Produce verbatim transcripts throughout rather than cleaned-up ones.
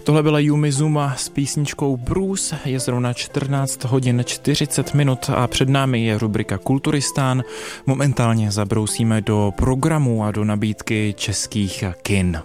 Tohle byla Yumi Zuma s písničkou Bruce, je zrovna čtrnáct hodin čtyřicet minut a před námi je rubrika Kulturistán. Momentálně zabrousíme do programu a do nabídky českých kin.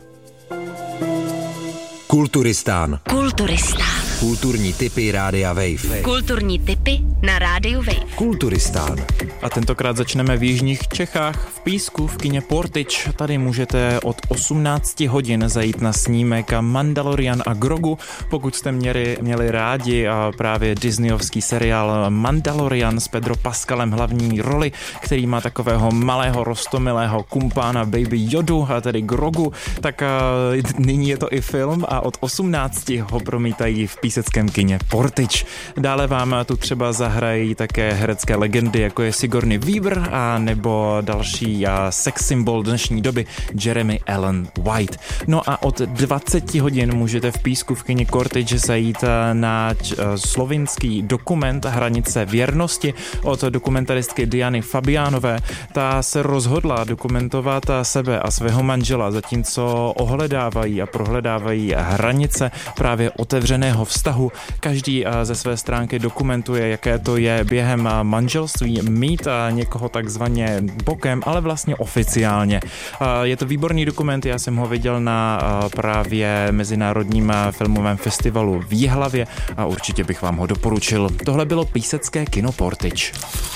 Kulturistán. Kulturistán. Kulturní tipy Rádia Wave. Kulturní tipy na Rádiu Wave. Kulturistán. A tentokrát začneme v jižních Čechách, v Písku, v kině Portič. Tady můžete od osmnácti hodin zajít na snímek Mandalorian a Grogu. Pokud jste měli, měli rádi a právě disneyovský seriál Mandalorian s Pedro Pascalem hlavní roli, který má takového malého rostomilého kumpána Baby Yodu, a tedy Grogu, tak uh, nyní je to i film a od osmnácti ho promítají v píseckém kině Portič. Dále vám tu třeba zahrají také herecké legendy, jako je Sigourney Weaver a nebo další sex symbol dnešní doby Jeremy Allen White. No a od dvaceti hodin můžete v Písku v kině Portič zajít na slovinský dokument Hranice věrnosti od dokumentaristky Diany Fabiánové. Ta se rozhodla dokumentovat sebe a svého manžela, zatímco ohledávají a prohledávají hranice právě otevřeného vztahu. Každý ze své stránky dokumentuje, jaké to je během manželství mít někoho takzvaně bokem, ale vlastně oficiálně. Je to výborný dokument, já jsem ho viděl na právě Mezinárodním filmovém festivalu v Jihlavě a určitě bych vám ho doporučil. Tohle bylo písecké kino Portič.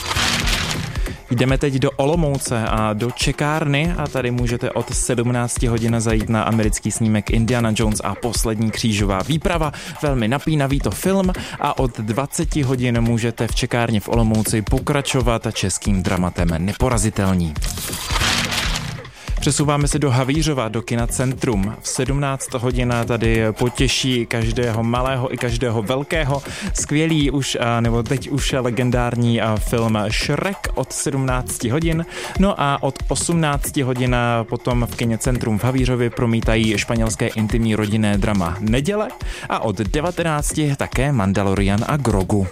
Jdeme teď do Olomouce a do čekárny a tady můžete od sedmnácti hodin zajít na americký snímek Indiana Jones a poslední křížová výprava. Velmi napínavý to film a od dvaceti hodin můžete v čekárně v Olomouci pokračovat českým dramatem Neporazitelní. Přesouváme se do Havířova, do kina Centrum. V sedmnáct hodin tady potěší každého malého i každého velkého. Skvělý už, nebo teď už legendární film Shrek od sedmnácti hodin. No a od osmnácti hodin potom v kině Centrum v Havířově promítají španělské intimní rodinné drama Neděle a od devatenácti také Mandalorian a Grogu.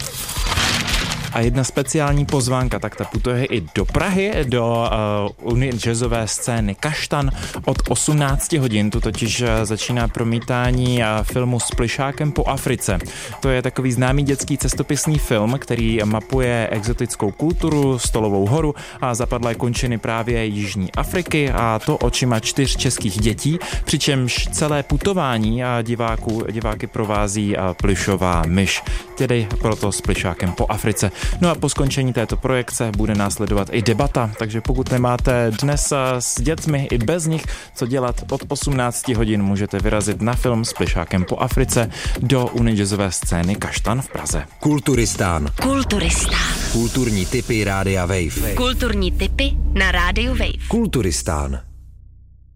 A jedna speciální pozvánka, tak ta putuje i do Prahy, do uh, Unie jazzové scény Kaštan. Od osmnácti hodin tu totiž začíná promítání uh, filmu S plišákem po Africe. To je takový známý dětský cestopisný film, který mapuje exotickou kulturu, Stolovou horu a zapadlé končiny právě Jižní Afriky a to očima čtyř českých dětí, přičemž celé putování a diváků, diváky provází uh, plišová myš, tedy proto S plišákem po Africe. No a po skončení této projekce bude následovat i debata, takže pokud nemáte dnes s dětmi i bez nich co dělat, od osmnácti hodin můžete vyrazit na film S plišákem po Africe do Unie jazzové scény Kaštan v Praze. Kulturistán. Kulturistán. Kulturní tipy Rádia Wave. Kulturní tipy na Rádiu Wave. Kulturistán.